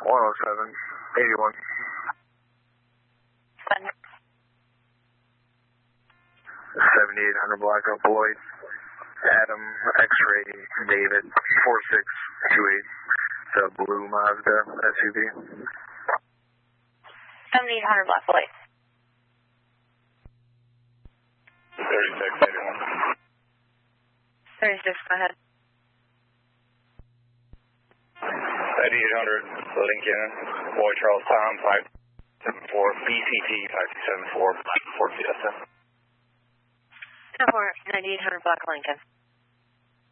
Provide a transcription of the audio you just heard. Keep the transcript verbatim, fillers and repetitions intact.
one oh seven, eighty-one. seventy-eight hundred Blackout Boyd, Adam, X-Ray, David, four six two eight. It's a blue Mazda S U V. seventy-eight hundred Black Boyd. thirty-six eighty-one. thirty-six, go ahead. eighty-eight hundred, Lincoln, Boy Charles Tom, five seven four, B C T, five two seven four, Ford Fiesta. ten four, ninety-eight hundred Black Lincoln.